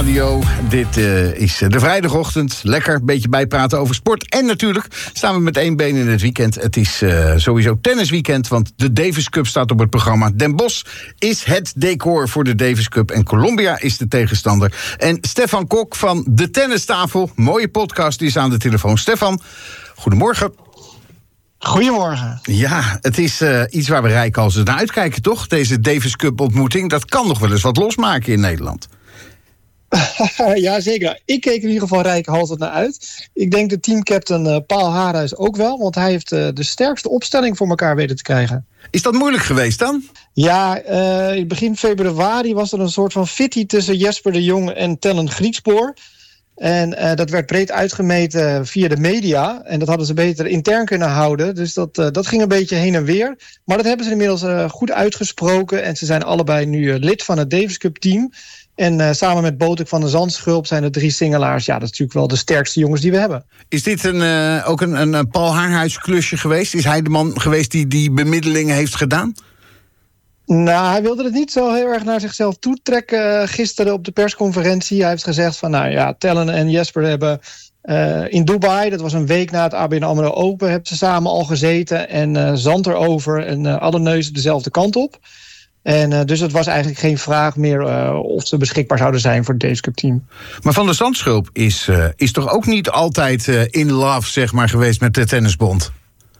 Dit is de vrijdagochtend. Lekker, een beetje bijpraten over sport. En natuurlijk staan we met één been in het weekend. Het is sowieso tennisweekend, want de Davis Cup staat op het programma. Den Bosch is het decor voor de Davis Cup en Colombia is de tegenstander. En Stefan Kok van de Tennistafel, mooie podcast, is aan de telefoon. Stefan, goedemorgen. Goedemorgen. Ja, het is iets waar we reikhalzend naar uitkijken, toch? Deze Davis Cup ontmoeting, dat kan nog wel eens wat losmaken in Nederland. Ja, zeker. Ik keek in ieder geval reikhalzend naar uit. Ik denk de teamcaptain Paul Haarhuis ook wel, want hij heeft de sterkste opstelling voor elkaar weten te krijgen. Is dat moeilijk geweest dan? Ja, in begin februari was er een soort van fitty tussen Jesper de Jong en Tellen Griekspoor. En dat werd breed uitgemeten via de media. En dat hadden ze beter intern kunnen houden. Dus dat ging een beetje heen en weer. Maar dat hebben ze inmiddels goed uitgesproken. En ze zijn allebei nu lid van het Davis Cup team. En samen met Botek van de Zandschulp zijn er 3 singelaars. Ja, dat is natuurlijk wel de sterkste jongens die we hebben. Is dit ook een Paul Haarhuis klusje geweest? Is hij de man geweest die bemiddelingen heeft gedaan? Nou, hij wilde het niet zo heel erg naar zichzelf toetrekken gisteren op de persconferentie. Hij heeft gezegd van, nou ja, Tellen en Jesper hebben in Dubai, dat was een week na het ABN AMRO Open, hebben ze samen al gezeten en zand erover en alle neuzen dezelfde kant op. En dus het was eigenlijk geen vraag meer of ze beschikbaar zouden zijn voor het Davis Cup team. Maar Van der Zandschulp is toch ook niet altijd in love, zeg maar, geweest met de tennisbond?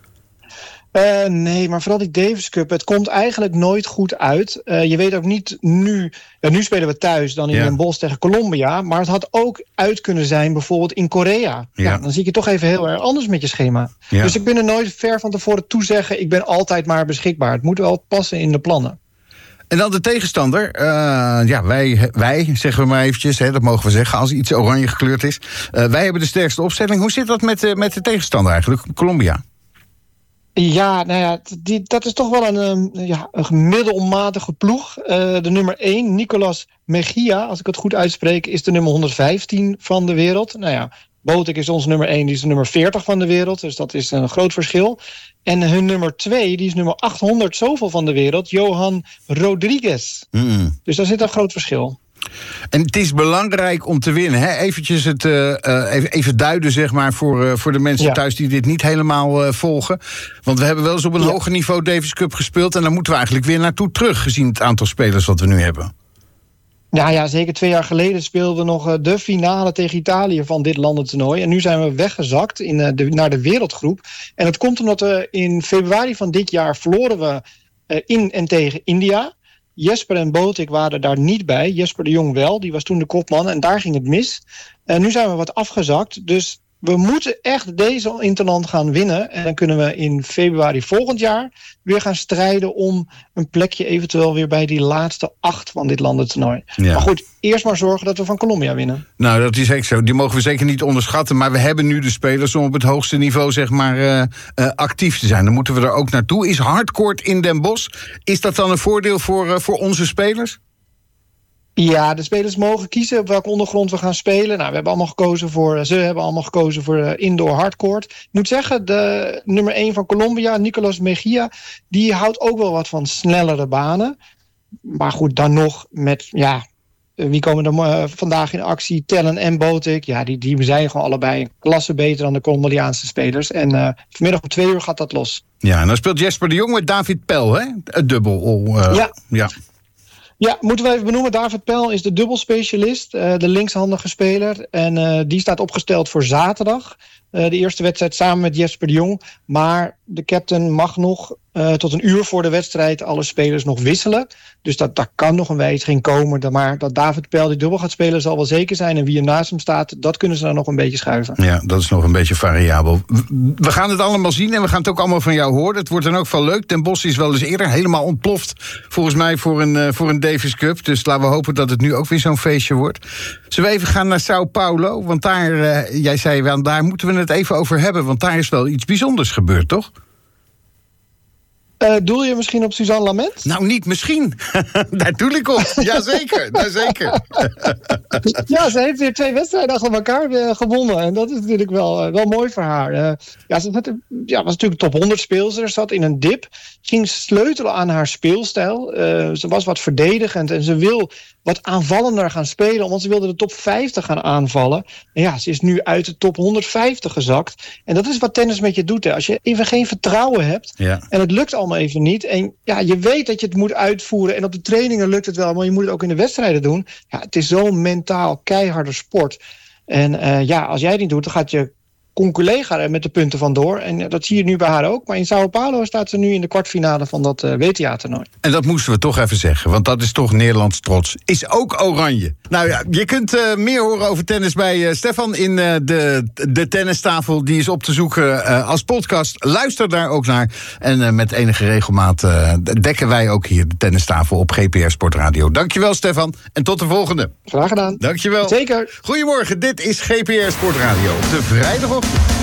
Nee, maar vooral die Davis Cup, het komt eigenlijk nooit goed uit. Je weet ook niet nu... nu spelen we thuis dan in Den Bosch tegen Colombia, maar het had ook uit kunnen zijn bijvoorbeeld in Korea. Ja, dan zie ik je toch even heel erg anders met je schema. Ja. Dus ik ben er nooit ver van tevoren toezeggen, ik ben altijd maar beschikbaar. Het moet wel passen in de plannen. En dan de tegenstander. Wij zeggen we maar eventjes, dat mogen we zeggen als iets oranje gekleurd is. Wij hebben de sterkste opstelling. Hoe zit dat met de tegenstander eigenlijk, Colombia? Ja, nou ja, dat is toch wel een middelmatige ploeg. De nummer 1, Nicolas Mejia, als ik het goed uitspreek, is de nummer 115 van de wereld. Nou ja, Botek is ons nummer 1, die is de nummer 40 van de wereld. Dus dat is een groot verschil. En hun nummer 2, die is nummer 800 zoveel van de wereld, Johan Rodriguez. Dus daar zit een groot verschil. En het is belangrijk om te winnen. Hè? Eventjes even duiden, zeg maar, voor de mensen thuis die dit niet helemaal volgen. Want we hebben wel eens op een hoger niveau Davis Cup gespeeld en daar moeten we eigenlijk weer naartoe terug, gezien het aantal spelers wat we nu hebben. Ja, zeker 2 jaar geleden speelden we nog de finale tegen Italië van dit landentoernooi. En nu zijn we weggezakt naar de wereldgroep. En dat komt omdat we in februari van dit jaar verloren we in en tegen India. Jesper en Botek waren daar niet bij. Jesper de Jong wel, die was toen de kopman en daar ging het mis. En nu zijn we wat afgezakt, dus we moeten echt deze interland gaan winnen. En dan kunnen we in februari volgend jaar weer gaan strijden om een plekje eventueel weer bij die laatste 8 van dit landentoernooi. Ja. Maar goed, eerst maar zorgen dat we van Colombia winnen. Nou, dat is echt zo. Die mogen we zeker niet onderschatten. Maar we hebben nu de spelers om op het hoogste niveau, zeg maar, actief te zijn. Dan moeten we er ook naartoe. Is hardcourt in Den Bosch, is dat dan een voordeel voor onze spelers? Ja, de spelers mogen kiezen op welke ondergrond we gaan spelen. Nou, ze hebben allemaal gekozen voor indoor hardcourt. Ik moet zeggen, de nummer 1 van Colombia, Nicolas Mejia, die houdt ook wel wat van snellere banen. Maar goed, dan nog met, wie komen er vandaag in actie? Tellen en Botek. Ja, die zijn gewoon allebei een klasse beter dan de Colombiaanse spelers. En vanmiddag om 2 uur gaat dat los. Ja, en dan speelt Jesper de Jong met David Pel, hè? Het dubbel. Ja, moeten we even benoemen. David Pel is de dubbelspecialist, de linkshandige speler. En die staat opgesteld voor zaterdag. De eerste wedstrijd samen met Jesper de Jong. Maar de captain mag nog tot een uur voor de wedstrijd alle spelers nog wisselen. Dus daar kan nog een wijziging komen. Maar dat David Pel die dubbel gaat spelen zal wel zeker zijn. En wie er naast hem staat, dat kunnen ze dan nog een beetje schuiven. Ja, dat is nog een beetje variabel. We gaan het allemaal zien en we gaan het ook allemaal van jou horen. Het wordt dan ook wel leuk. Den Bosch is wel eens eerder helemaal ontploft, volgens mij, voor een Davis Cup. Dus laten we hopen dat het nu ook weer zo'n feestje wordt. Zullen we even gaan naar Sao Paulo? Want daar, jij zei wel, daar moeten we het even over hebben. Want daar is wel iets bijzonders gebeurd, toch? Doel je misschien op Suzanne Lament? Nou, niet misschien. Daar doe ik op. Jazeker. Ja, ze heeft weer 2 wedstrijden achter elkaar gewonnen. En dat is natuurlijk wel mooi voor haar. Ze was natuurlijk top 100 speelster. Ze zat in een dip. Ging sleutelen aan haar speelstijl. Ze was wat verdedigend. En ze wil wat aanvallender gaan spelen. Want ze wilde de top 50 gaan aanvallen. En ja, ze is nu uit de top 150 gezakt. En dat is wat tennis met je doet. Hè. Als je even geen vertrouwen hebt. Ja. En het lukt allemaal even niet. En ja, je weet dat je het moet uitvoeren. En op de trainingen lukt het wel. Maar je moet het ook in de wedstrijden doen. Ja, het is zo'n mentaal keiharde sport. En als jij het niet doet, dan gaat je collega er met de punten vandoor. En dat zie je nu bij haar ook. Maar in Sao Paulo staat ze nu in de kwartfinale van dat WTA-toernooi. En dat moesten we toch even zeggen, want dat is toch Nederlands trots. Is ook oranje. Nou ja, je kunt meer horen over tennis bij Stefan in de tennistafel. Die is op te zoeken als podcast. Luister daar ook naar. En met enige regelmaat dekken wij ook hier de tennistafel op GPR Sportradio. Dankjewel, Stefan. En tot de volgende. Graag gedaan. Dankjewel. Zeker. Goedemorgen, dit is GPR Sportradio. Op de vrijdagochtend.